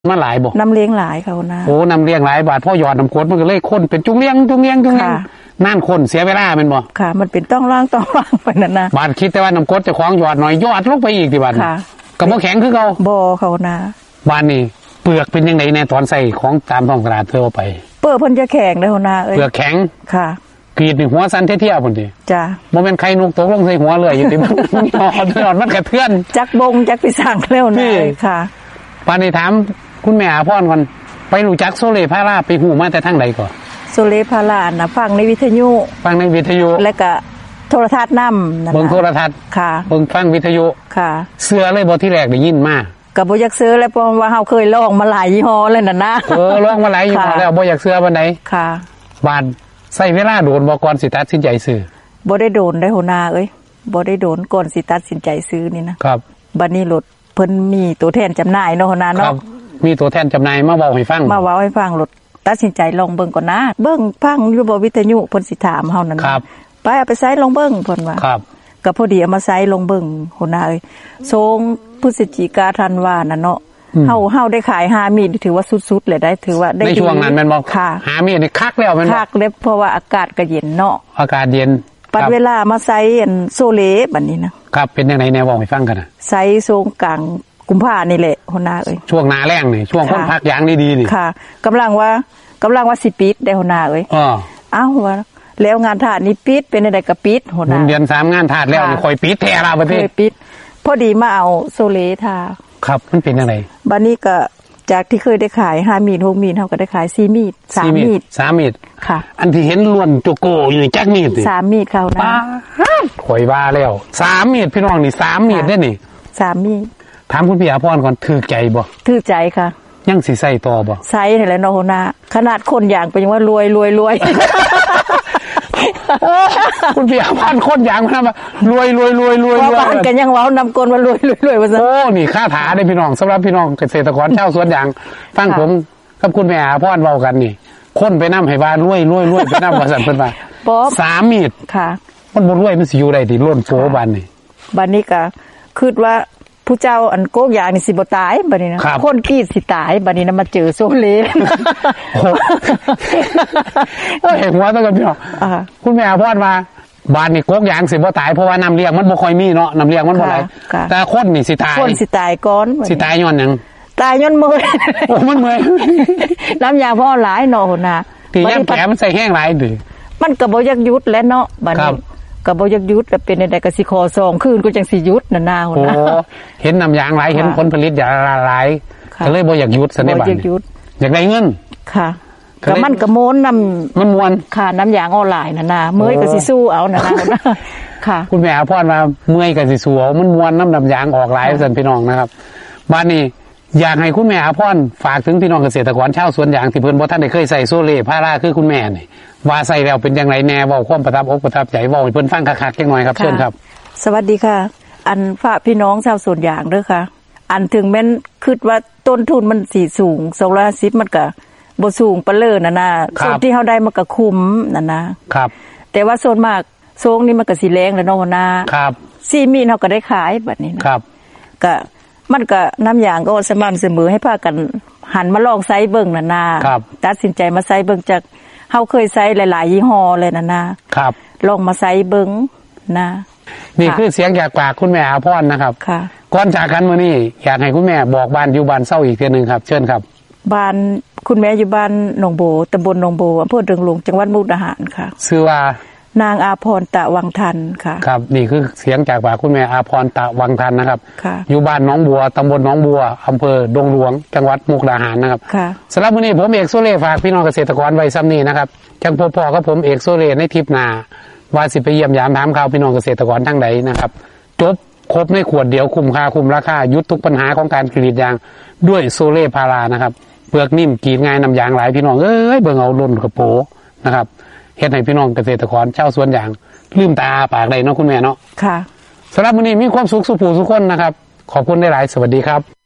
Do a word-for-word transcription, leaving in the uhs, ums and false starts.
มาหลายบ่น้ำเลี้ยงหลายเขานะโอ้น้ำเลี้ยงหลายบาทพ่อหยอดน้ำโคตรมันก็เลยข้นเป็นจุงเลี้ยงจุงเลี้ยงจุงเลี้ยงนั่นคนเสียเวลาเป็นบ่ค่ะมันเป็นต้องล่างต้องล่างไปนั่นนะบาทคิดแต่ว่าน้ำโคตรจะคล้องหยอดหน่อยยอดลงไปอีกดิบาทค่ะกับบ่แข็งคือเขาบ่เขานะบานนี้เปลือกเป็นยังไงในตอนใส่ของตามท้องตลาดเธอไปเปลือกเพิ่นจะแข็งเลยเขานะเปลือกแข็งค่ะกรีดหัวสั้นเที่ยวๆพุ่นดิจ้ะบ่แม่นไข่นกตกลงใส่หัวเลยอยู่ดิมันนอนนอนมันกระเทือนจักบงจักไปสั่งแล้วนะค่ะปานนี้ถามคุณแม่อาพรก่อนไปรู้จักโซเลพาราไปหูมาแต่ทางใดก่อนโซเลพาราน่ะฟังในวิทยุฟังในวิทยุแล้วก็โทรทัศน์นำเบิ่งโทรทัศน์ค่ะเบิ่งฟังวิทยุค่ะเสื้อเลยบ่ที่แรกได้ยินมาก็บ่อยากซื้อแล้วเพราะว่าเฮาเคยลองมาหลายยี่ห้อแล้วน่ะนะเออลองมาหลายยี่ห้อแล้วบ่อยากซื้อปานใดค่ะบาดใช้เวลาโดนบ่ก่อนสิตัดสินใจซื้อบ่ได้โดนได้หัวหน้าเอ้ยบ่ได้โดนก่อนสิตัดสินใจซื้อนี่นะครับบัดนี้รถเพิ่นมีตัวแทนจำหน่ายเนาะหัวหน้าเนาะมีตัวแทนจำหน่ายมาเว้าให้ฟังมาเว้าให้ฟังรถตัดสินใจลองเบิ่งก่อนนะเบิ่งฟังอยู่บ่วิทยุเพิ่นสิถามเฮานั่นครับไปเอาไปใช้ลองเบิ่งเพิ่นว่าครับก็พอดีเอามาใช้ลองเบิ่งหัวหน้าเอ้ยทรงพฤศจิกาธันวาน่ะเนาะเฮาเฮาได้ขายห้ามีดถือว่าสุดๆเลยได้ถือว่าได้ในช่วงนั้นแม่นบ่ค่ะห้ามีดนี่คักแล้วแม่นบ่คักเลยเพราะว่าอากาศก็เย็นเนาะอากาศเย็นปัดเวลามาใช้อันโซเลบัดนี้นะครับเป็นจังได๋แนวเว้าให้ฟังกันน่ะใช้ทรงกลางกุมภานี่แหละหัวหน้าเอ้ยช่วงหน้าแล้งนี่ช่วงคนพักยางดีๆนี่ค่ะกำลังว่ากำลังว่าสิปิดได้หัวหน้าเอ้ยอ้ออ้าวว่าแล้วงานทาสนี่ปิดเป็นได้ก็ปิดหัวหน้าเดือนสามงานทาสแล้วนี่ค่อยปิดแท้ล่ะบัดนี้ค่อยปิดพอดีมาเอาโซเลทาครับมันเป็นจังได๋บัดนี้ก็จากที่เคยได้ขายห้ามีดหกมีดเฮาก็ได้ขายสี่มีดสามมีดสามมีดค่ะอันที่เห็นล้วนโจโกอยู่จักมีดสิสามมีดเขานะข่อยว่าแล้วสามมีดพี่น้องนี่สามมีดเด้นี่สามมีดถามคุณพี่อาพรก่อนถูกใจบ่ถูกใจค่ะยังสิใส่ต่อบ่ใส่ให้แล้วเนาะหัวหน้าขนาดคนอย่างเป็นยังว่ารวยรวยรวยคุณพี่อาพรคนอย่างมันว่ารวยรวยรวยรวยรวยบ้านกันยังเว้านำกลว่ารวยรวยรวยว่าซั่นโอ้นี่คาถาเด้พี่น้องสำหรับพี่น้องเกษตรกรชาวสวนยางฟังผมกับคุณแม่อาพรเว้ากันนี่คนไปนำให้ว่ารวยรวยรวยไปนำว่าซั่นเพิ่นว่าสามมีดค่ะมันบ่รวยมันสิอยู่ได้ติล้นโผบัดนี้บัดนี้ก็คิดว่าผู้เจ้าอันโกกอย่างนี่สิบ่ตายบัดนี้นะคนกีดสิตายบัดนี้นะมาเจอโซเลเอ้ยหัวตะกันพี่น้องคุณแม่พอดมาบ้านนี่โกกอย่างสิบ่ตายเพราะว่าน้ำเลี้ยงมันบ่ค่อยมีเนาะน้ำเลี้ยงมันบ่ไหลแต่คนนี่สิตายคนสิตายก่อนสิตายย้อนหยังตายย้อนเมื่อยโอ้มันเมื่อยน้ำยาพ่อหลายเนาะหั่นน่ะตียามแผลมันใส่แห้งหลายดิมันก็บ่อยากหยุดแล้วเนาะบัดนี้ก็บ่อยากหยุดแล้วเป็นได้ก็สิขอซองคืนก็จังสิหยุดน่ะนาหั่นน่ะโอ้เห็นน้ำยางหลายเห็นผลผลิตอย่างหลายก็เลยบ่อยากหยุดซะในบ้านบ่อยากหยุดอยากได้เงินค่ะก็มันก็โมนน้ำมันม่วนค่ะน้ำยางออนไลน์น่ะนาเมื่อยก็สิสู้เอาน่ะนาค่ะคุณแม่อาพรว่าเมื่อยก็สิสู้เอามันม่วนน้ำน้ำยางออกหลายซั่นพี่น้องนะครับบ้านนี้อยากให้คุณแม่อาพรฝากถึงพี่น้องเกษตรกรชาวสวนยางที่เพิ่นบ่ทันได้เคยใส่โซเลพาราคือคุณแม่นี่ว่าใส่แล้วเป็นจังไดแน่เว้าความประทับอกประทับใจเว้าให้เพิ่นฟังคักๆจังหน่อยครับเชิญครับสวัสดีค่ะอันฝากพี่น้องชาวสวนยางเด้อค่ะอันถึงแม้นคิดว่าต้นทุนมันสิสูงสองร้อยห้าสิบมันก็บ่สูงปานเลิศน่ะนะส่วนที่เฮาได้มันก็คุ้มนั่นนะครับแต่ว่าส่วนมากโซงนี่มันก็สิแรงแล้วเนาะนะครับสี่มีดเฮาก็ได้ขายบัดนี้นะครับก็มันก็น้ำยางก็สม่ำเสมอให้พากันหันมาลองใช้เบิ่งน่ะนะตัดสินใจมาใช้เบิ่งจากเฮาเคยใช้หลายๆยี่ห้อเลยน่ะนะครับลองมาใช้เบิ่งนะนี่คือเสียงจากปากคุณแม่อาพรนะครับค่ะก่อนจากกันมื้อนี้อยากให้คุณแม่บอกบ้านอยู่บ้านเซาอีกเทื่อนึงครับเชิญครับบ้านคุณแม่อยู่บ้านหนองโบตำบลหนองโบอำเภอเดิงหลวงจังหวัดมุกดาหารค่ะชื่อว่านางอาพรตะวังทันค่ะครับนี่คือเสียงจากปากคุณแม่อาพรตะวังทันนะครับอยู่บ้านหนองบัวตำบลหนองบัวอำเภอดงหลวงจังหวัดมุกดาหารนะครับสำหรับวันนี้ผมเอกโซเล่ฝากพี่น้องเกษตรกรไว้ซ้ำนี้นะครับจังพอๆกับผมเอกโซเล่ในทริปหน้าว่าสิไปเยี่ยมยามถามข่าวพี่น้องเกษตรกรทั้งใดนะครับจบครบในขวดเดียวคุ้มค่าคุ้มราคายุดทุกปัญหาของการกรีดยางด้วยโซเล่พารานะครับเปลือกนิ่มกรีดง่ายน้ำยางหลายพี่น้องเอ้ยเบิ่งเอาล้นกระโปนะครับเฮ็ดให้พี่น้องเกษตรกรชาวสวนยางลืมตาปากได้เนาะคุณแม่เนาะค่ะสำหรับวันนี้มีความสุขสุขผู้สุขคนนะครับขอบคุณได้หลายสวัสดีครับ